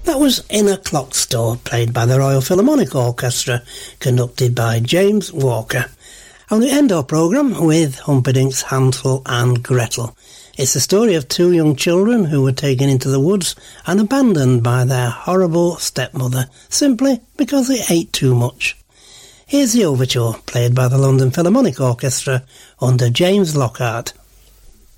That was In a Clock Store, played by the Royal Philharmonic Orchestra, conducted by James Walker. And we end our programme with Humperdinck's Hansel and Gretel. It's the story of two young children who were taken into the woods and abandoned by their horrible stepmother, simply because they ate too much. Here's the overture, played by the London Philharmonic Orchestra under James Lockhart.